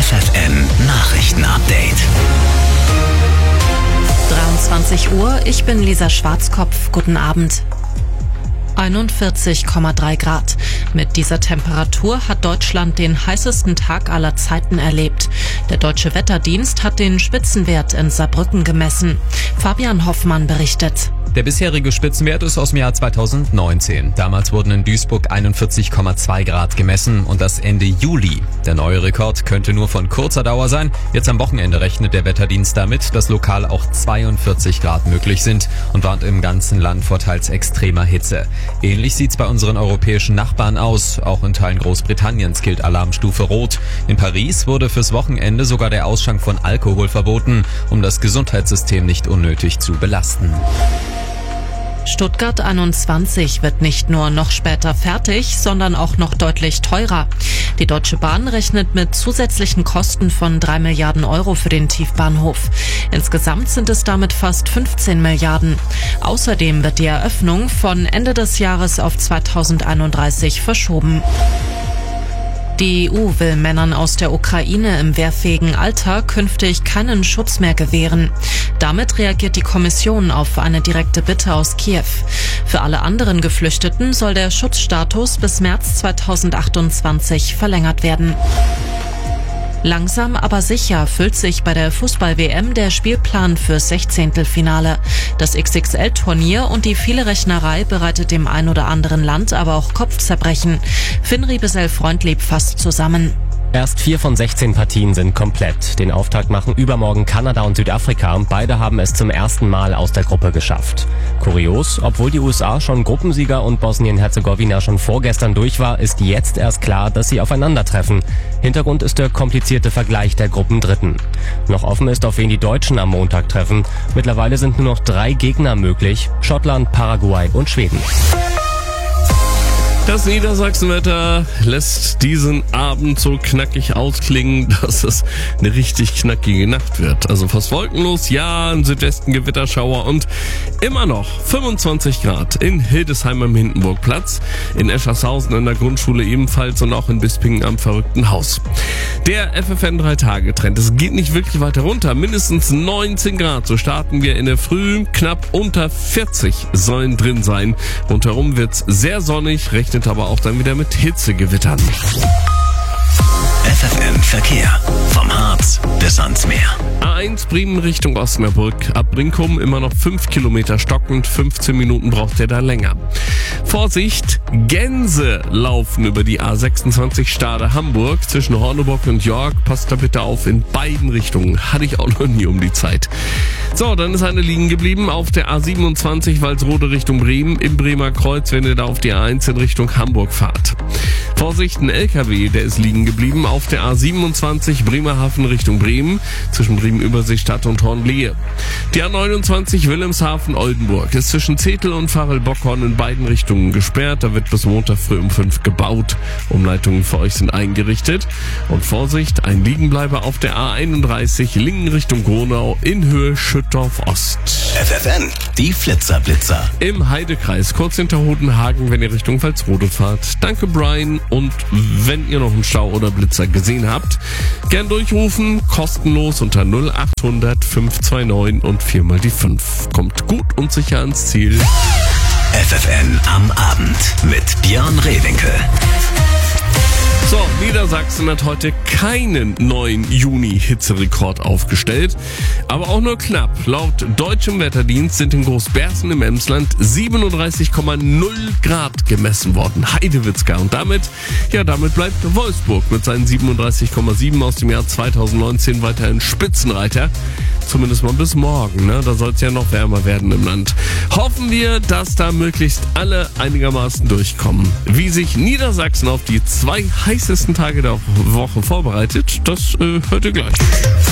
FFN Nachrichten-Update. 23 Uhr, ich bin Lisa Schwarzkopf. Guten Abend. 41,3 Grad. Mit dieser Temperatur hat Deutschland den heißesten Tag aller Zeiten erlebt. Der Deutsche Wetterdienst hat den Spitzenwert in Saarbrücken gemessen. Fabian Hoffmann berichtet. Der bisherige Spitzenwert ist aus dem Jahr 2019. Damals wurden in Duisburg 41,2 Grad gemessen und das Ende Juli. Der neue Rekord könnte nur von kurzer Dauer sein. Jetzt am Wochenende rechnet der Wetterdienst damit, dass lokal auch 42 Grad möglich sind und warnt im ganzen Land vor teils extremer Hitze. Ähnlich sieht's bei unseren europäischen Nachbarn aus. Auch in Teilen Großbritanniens gilt Alarmstufe Rot. In Paris wurde fürs Wochenende sogar der Ausschank von Alkohol verboten, um das Gesundheitssystem nicht unnötig zu belasten. Stuttgart 21 wird nicht nur noch später fertig, sondern auch noch deutlich teurer. Die Deutsche Bahn rechnet mit zusätzlichen Kosten von 3 Milliarden Euro für den Tiefbahnhof. Insgesamt sind es damit fast 15 Milliarden. Außerdem wird die Eröffnung von Ende des Jahres auf 2031 verschoben. Die EU will Männern aus der Ukraine im wehrfähigen Alter künftig keinen Schutz mehr gewähren. Damit reagiert die Kommission auf eine direkte Bitte aus Kiew. Für alle anderen Geflüchteten soll der Schutzstatus bis März 2028 verlängert werden. Langsam aber sicher füllt sich bei der Fußball-WM der Spielplan fürs 16. Das XXL-Turnier und die viele Rechnerei bereitet dem ein oder anderen Land aber auch Kopfzerbrechen. Finn Riebesell-Freundlieb fasst zusammen. Erst 4 von 16 Partien sind komplett. Den Auftakt machen übermorgen Kanada und Südafrika. Beide haben es zum ersten Mal aus der Gruppe geschafft. Kurios, obwohl die USA schon Gruppensieger und Bosnien-Herzegowina schon vorgestern durch war, ist jetzt erst klar, dass sie aufeinandertreffen. Hintergrund ist der komplizierte Vergleich der Gruppendritten. Noch offen ist, auf wen die Deutschen am Montag treffen. Mittlerweile sind nur noch 3 Gegner möglich: Schottland, Paraguay und Schweden. Das Niedersachsenwetter lässt diesen Abend so knackig ausklingen, dass es eine richtig knackige Nacht wird. Also fast wolkenlos, ja, im Südwesten Gewitterschauer und immer noch 25 Grad in Hildesheim am Hindenburgplatz, in Eschershausen in der Grundschule ebenfalls und auch in Bispingen am Verrückten Haus. Der FFN 3-Tage-Trend, es geht nicht wirklich weiter runter, mindestens 19 Grad, so starten wir in der Früh, knapp unter 40 sollen drin sein. Rundherum wird's sehr sonnig, rechnet aber auch dann wieder mit Hitzegewittern. FFN Verkehr. Vom Harz bis ans Meer. A1 Bremen Richtung Osnabrück. Ab Brinkum immer noch 5 Kilometer stockend. 15 Minuten braucht ihr da länger. Vorsicht, Gänse laufen über die A26 Stade Hamburg. Zwischen Horneburg und York. Passt da bitte auf, in beiden Richtungen. Hatte ich auch noch nie um die Zeit. So, dann ist eine liegen geblieben auf der A27 Walsrode Richtung Bremen. Im Bremer Kreuz, wenn ihr da auf die A1 in Richtung Hamburg fahrt. Vorsicht, ein LKW, der ist liegen geblieben auf der A27 Bremerhaven Richtung Bremen, zwischen Bremen-Überseestadt und Hornlehe. Die A29 Wilhelmshaven-Oldenburg ist zwischen Zetel und Varel-Bockhorn in beiden Richtungen gesperrt. Da wird bis Montag früh um 5 gebaut. Umleitungen für euch sind eingerichtet. Und Vorsicht, ein Liegenbleiber auf der A31 Lingen Richtung Gronau in Höhe Schüttorf Ost. FFN, die Flitzer-Blitzer. Im Heidekreis, kurz hinter Hodenhagen, wenn ihr Richtung Walsrode fahrt. Danke, Brian. Und wenn ihr noch einen Stau oder Blitzer gesehen habt, gern durchrufen, kostenlos unter 0800 529 und 4 mal die 5. Kommt gut und sicher ans Ziel. FFN am Abend mit Björn Rehwinkel. So, Niedersachsen hat heute keinen neuen Juni-Hitzerekord aufgestellt, aber auch nur knapp. Laut deutschem Wetterdienst sind in Großbersen im Emsland 37,0 Grad gemessen worden. Heidewitzka. Und damit bleibt Wolfsburg mit seinen 37,7 aus dem Jahr 2019 weiterhin Spitzenreiter. Zumindest mal bis morgen, ne? Da soll es ja noch wärmer werden im Land. Hoffen wir, dass da möglichst alle einigermaßen durchkommen. Wie sich Niedersachsen auf die 2 heißesten Tage der Woche vorbereitet, das hört ihr gleich.